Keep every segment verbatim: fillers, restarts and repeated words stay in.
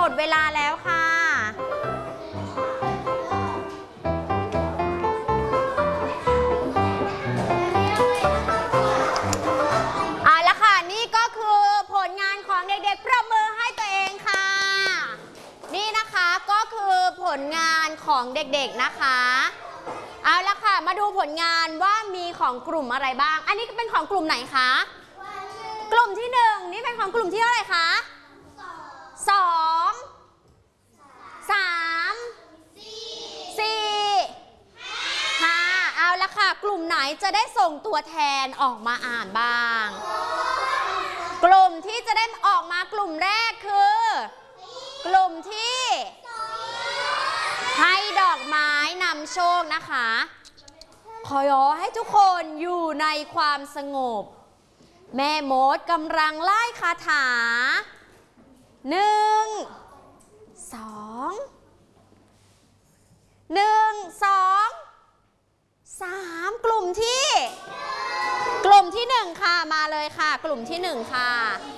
มดเวลาแล้วค่ะเอาละค่ะนี่ก็คือผลงานของเด็กๆปรบมือให้ตัวเองค่ะนี่นะคะก็คือผลงานของเด็กๆนะคะเอาละค่ะมาดูผลงานว่ามีของกลุ่มอะไรบ้างอันนี้เป็นของกลุ่มไหนคะกลุ่มที่หนึ่งนี่เป็นของกลุ่มที่เท่าไหร่คะสองสามสี่ห้าเอาละค่ะกลุ่มไหนจะได้ส่งตัวแทนออกมาอ่านบ้างกลุ่มที่จะได้ออกมากลุ่มแรกคือกลุ่มที่ให้ดอกไม้นำโชคนะคะขอให้ทุกคนอยู่ในความสงบแม่มดกำลังไล่คาถาหนึ่งสองหนึ่งสองสามกลุ่มที่กลุ่มที่หนึ่งค่ะมาเลยค่ะกลุ่มที่หนึ่งค่ะ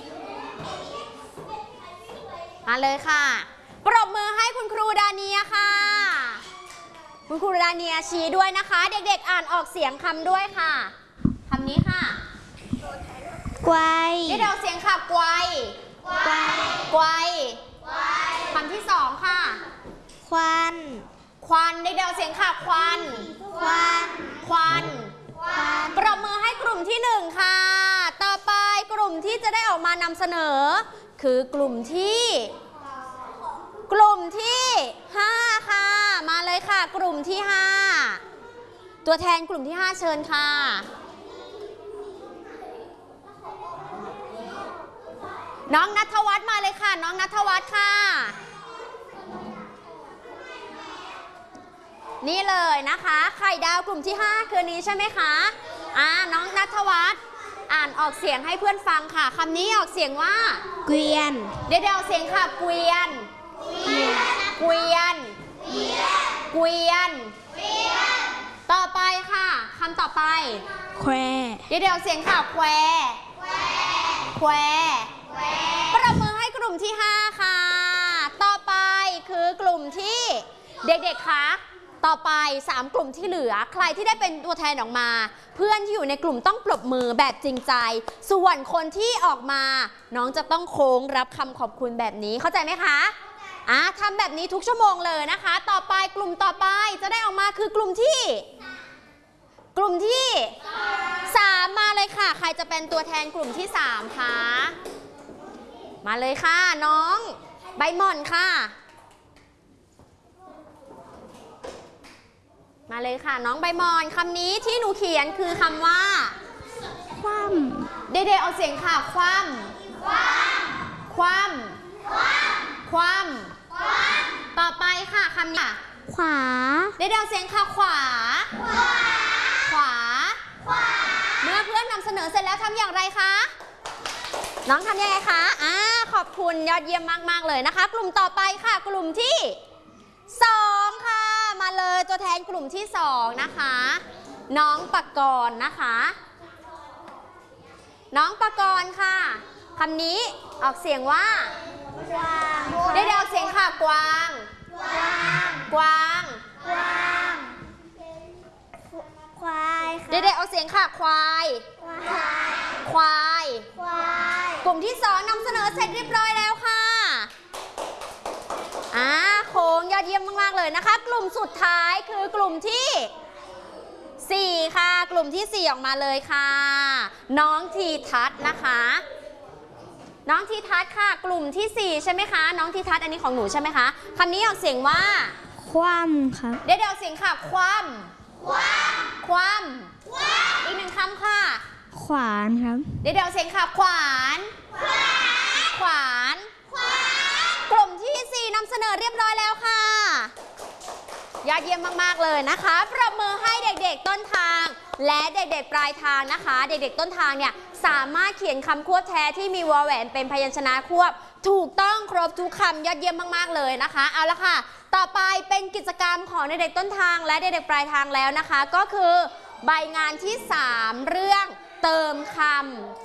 มาเลยค่ะปรบมือให้คุณครูดาเนียค่ะคุณครูดาเนียชี้ด้วยนะคะเด็กๆอ่านออกเสียงคำด้วยค่ะคำนี้ค่ะไกวนี่เราเสียงค่ะไกวไกวคำที่สองค่ะควันควันเด็กๆเสียงค่ะควันควันควันปรบมือให้กลุ่มที่หนึ่งค่ะต่อไปกลุ่มที่จะได้ออกมานำเสนอคือกลุ่มที่กลุ่มที่ห้าค่ะมาเลยค่ะกลุ่มที่ห้าตัวแทนกลุ่มที่ห้าเชิญค่ะน้องณัฐวัฒน์มาเลยค่ะน้องณัฐวัฒน์ค่ะนี่เลยนะคะไข่ดาวกลุ่มที่ห้าคืนนี้ใช่ไหมคะอ่าน้องณัฐวัฒน์อ่านออกเสียงให้เพื่อนฟังค่ะคำนี้ออกเสียงว่าเกวียนเดี๋ยวเดี๋ยวเสียงค่ะเกวียนเกวียนเกวียนต่อไปค่ะคำต่อไปแควเดี๋ยวเดี๋ยวเสียงค่ะแควแควปรบมือให้กลุ่มที่ห้าค่ะต่อไปคือกลุ่มที่เด็กๆคะต่อไปสามกลุ่มที่เหลือใครที่ได้เป็นตัวแทนออกมาเพื่อนที่อยู่ในกลุ่มต้องปรบมือแบบจริงใจส่วนคนที่ออกมาน้องจะต้องโค้งรับคำขอบคุณแบบนี้เข้าใจไหมคะอ่ะทำแบบนี้ทุกชั่วโมงเลยนะคะต่อไปกลุ่มต่อไปจะได้ออกมาคือกลุ่มที่กลุ่มที่สามมาเลยค่ะใครจะเป็นตัวแทนกลุ่มที่สามคะมาเลยค่ะน้องใบหม่อนค่ะมาเลยค่ะน้องใบหม่อนคำนี้ที่หนูเขียนคือคำว่าคว่ำเด็กๆเอาเสียงค่ะคว่ำคว่ำคว่ำต่อไปค่ะคำนี้ขวาเด็กๆเอาเสียงค่ะขวาขวาเมื่อเพื่อนนำเสนอเสร็จแล้วทำอย่างไรคะน้องทำยังไงคะอ่าขอบคุณยอดเยี่ยมมากๆเลยนะคะกลุ่มต่อไปค่ะกลุ่มที่สองค่ะมาเลยตัวแทนกลุ่มที่สองนะคะน้องปกรณ์นะคะน้องปกรณ์ค่ะคำนี้ออกเสียงว่ากวางได้เดี๋ยวออกเสียงค่ะกวางกวางควายเดี๋ยวออกเสียงค่ะควายควายกลุ่มที่สองนำเสนอเสร็จเรียบร้อยแล้วค่ะอ่าโค้งยอดเยี่ยมมากๆเลยนะคะกลุ่มสุดท้ายคือกลุ่มที่สี่ค่ะกลุ่มที่สี่ออกมาเลยค่ะน้องทีทัศน์นะคะน้องทีทัศน์ค่ะกลุ่มที่สี่ใช่ไหมคะน้องทีทัศน์อันนี้ของหนูใช่ไหมคะคำนี้ออกเสียงว่าคว่ำครับเดี๋ยวเดี๋ยวเสียงค่ะคว่ำคว่ำอีกหนึ่งคำค่ะขวานครับเดี๋ยวเดี๋ยวเสียงค่ะขวานขวานกลุ่มที่สี่นำเสนอเรียบร้อยแล้วค่ะยอดเยี่ยมมากๆเลยนะคะปรบมือให้เด็กๆต้นทางและเด็กๆปลายทางนะคะเด็กๆต้นทางเนี่ยสามารถเขียนคำควบแท้ที่มีวอแหวนเป็นพยัญชนะควบถูกต้องครบทุกคำยอดเยี่ยมมากๆเลยนะคะเอาละค่ะต่อไปเป็นกิจกรรมของเด็กๆต้นทางและเด็กๆปลายทางแล้วนะคะก็คือใบงานที่สามเรื่องเติมคำ